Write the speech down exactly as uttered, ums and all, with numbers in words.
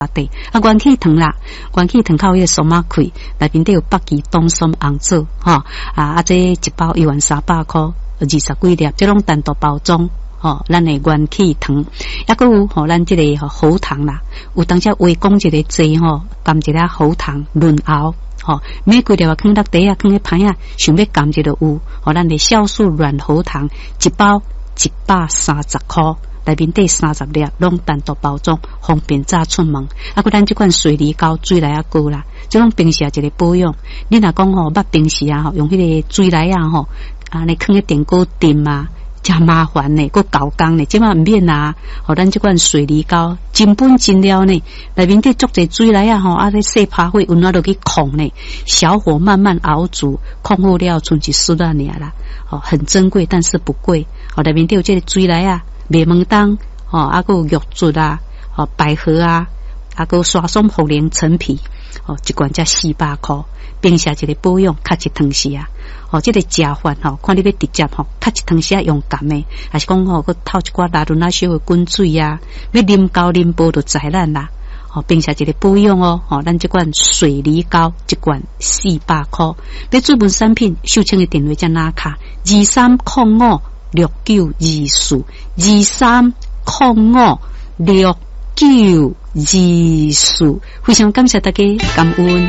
地啊，元气糖啦，元气糖靠迄个苏马开，内面都有北极冬松红枣，吼啊啊，这一包一万三百块，二十几粒，这种单独包装。吼，咱的元气糖，抑个有吼，咱这个吼喉糖啦，有当下微讲一个剂吼，含一粒喉糖润喉，吼，每几粒啊，放落底啊，放咧盘啊，想要含一个有，吼，咱的酵素软喉糖一包一百三十块，内面底三十粒，拢单独包装，方便早出门。啊，个咱这款水梨膏水来啊膏啦，这种平时啊一个保养，你若讲吼，捌平时啊吼，用迄个水来啊吼，啊，你放喺电锅炖啊。真麻烦呢，个搞工呢，即马唔免啊！吼，咱即款水梨膏真本真料呢，内面啲足侪水来啊！吼，啊，啲细拍火，温暖落去控呢，小火慢慢熬煮，控好了，剩一丝啊尔啦。哦，很珍贵，但是不贵。哦，内面都有这个水来啊，麦门冬，哦，啊个有玉竹啊，哦，百合啊，啊个刷松茯苓陈皮，哦，一罐才四百块，平时一个保养，较一汤时啊。哦，这个食饭吼，看你要直接吼，较一汤时啊用甘的，还是讲吼，佮透一寡拉伦啊小的滚水啊，要啉高啉煲就知咱啦。哦，并且一个保养哦，哦，咱这款水梨膏一罐四百块，要注文产品，秀清的电话才拿卡二三零五六九二四二三零五六九二四，非常感谢大家，感恩。